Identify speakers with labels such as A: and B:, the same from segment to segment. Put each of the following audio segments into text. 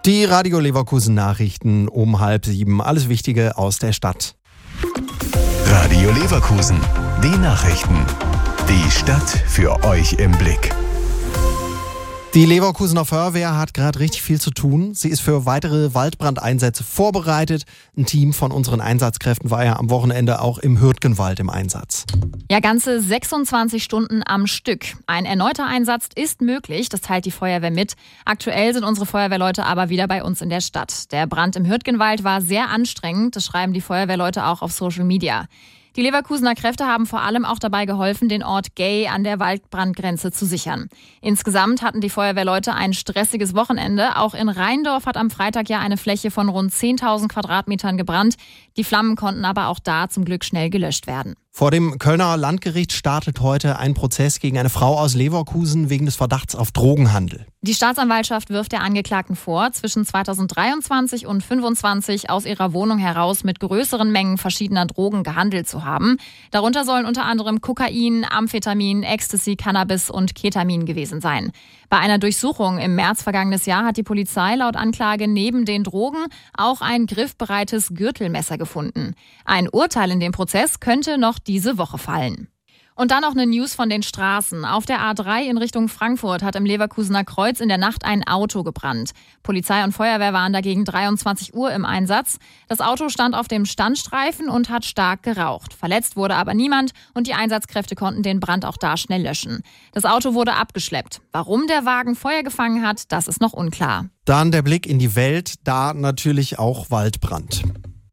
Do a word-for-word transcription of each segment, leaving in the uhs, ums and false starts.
A: Die Radio Leverkusen Nachrichten um halb sieben. Alles Wichtige aus der Stadt.
B: Radio Leverkusen, die Nachrichten. Die Stadt für euch im Blick.
A: Die Leverkusener Feuerwehr hat gerade richtig viel zu tun. Sie ist für weitere Waldbrandeinsätze vorbereitet. Ein Team von unseren Einsatzkräften war ja am Wochenende auch im Hürtgenwald im Einsatz.
C: Ja, ganze sechsundzwanzig Stunden am Stück. Ein erneuter Einsatz ist möglich, das teilt die Feuerwehr mit. Aktuell sind unsere Feuerwehrleute aber wieder bei uns in der Stadt. Der Brand im Hürtgenwald war sehr anstrengend, das schreiben die Feuerwehrleute auch auf Social Media. Die Leverkusener Kräfte haben vor allem auch dabei geholfen, den Ort Gay an der Waldbrandgrenze zu sichern. Insgesamt hatten die Feuerwehrleute ein stressiges Wochenende. Auch in Rheindorf hat am Freitag ja eine Fläche von rund zehntausend Quadratmetern gebrannt. Die Flammen konnten aber auch da zum Glück schnell gelöscht werden.
A: Vor dem Kölner Landgericht startet heute ein Prozess gegen eine Frau aus Leverkusen wegen des Verdachts auf Drogenhandel.
C: Die Staatsanwaltschaft wirft der Angeklagten vor, zwischen zweitausenddreiundzwanzig und fünfundzwanzig aus ihrer Wohnung heraus mit größeren Mengen verschiedener Drogen gehandelt zu haben. Darunter sollen unter anderem Kokain, Amphetamin, Ecstasy, Cannabis und Ketamin gewesen sein. Bei einer Durchsuchung im März vergangenes Jahr hat die Polizei laut Anklage neben den Drogen auch ein griffbereites Gürtelmesser gefunden. Ein Urteil in dem Prozess könnte noch diese Woche fallen. Und dann noch eine News von den Straßen. Auf der A drei in Richtung Frankfurt hat im Leverkusener Kreuz in der Nacht ein Auto gebrannt. Polizei und Feuerwehr waren dagegen dreiundzwanzig Uhr im Einsatz. Das Auto stand auf dem Standstreifen und hat stark geraucht. Verletzt wurde aber niemand und die Einsatzkräfte konnten den Brand auch da schnell löschen. Das Auto wurde abgeschleppt. Warum der Wagen Feuer gefangen hat, das ist noch unklar.
A: Dann der Blick in die Welt, da natürlich auch Waldbrand.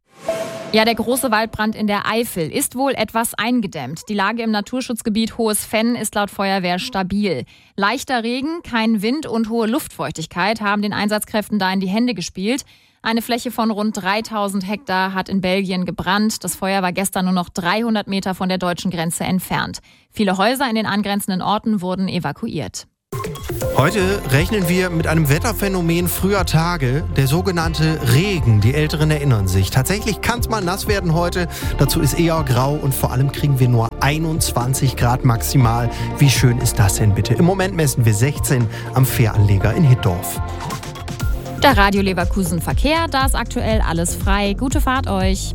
C: Ja, der große Waldbrand in der Eifel ist wohl etwas eingedämmt. Die Lage im Naturschutzgebiet Hohes Fenn ist laut Feuerwehr stabil. Leichter Regen, kein Wind und hohe Luftfeuchtigkeit haben den Einsatzkräften da in die Hände gespielt. Eine Fläche von rund dreitausend Hektar hat in Belgien gebrannt. Das Feuer war gestern nur noch dreihundert Meter von der deutschen Grenze entfernt. Viele Häuser in den angrenzenden Orten wurden evakuiert.
A: Heute rechnen wir mit einem Wetterphänomen früher Tage, der sogenannte Regen. Die Älteren erinnern sich. Tatsächlich kann es mal nass werden heute. Dazu ist eher grau und vor allem kriegen wir nur einundzwanzig Grad maximal. Wie schön ist das denn bitte? Im Moment messen wir sechzehn am Fähranleger in Hittorf.
C: Der Radio Leverkusen Verkehr, da ist aktuell alles frei. Gute Fahrt euch.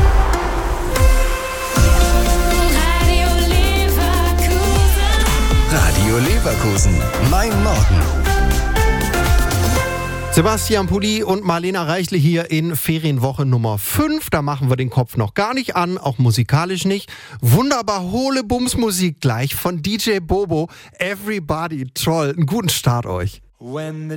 B: Radio Leverkusen, mein Morgen.
A: Sebastian Pulli und Marlena Reichle hier in Ferienwoche Nummer fünf. Da machen wir den Kopf noch gar nicht an, auch musikalisch nicht. Wunderbar hohle Bumsmusik gleich von D J Bobo. Everybody Troll. Einen guten Start euch.
D: When the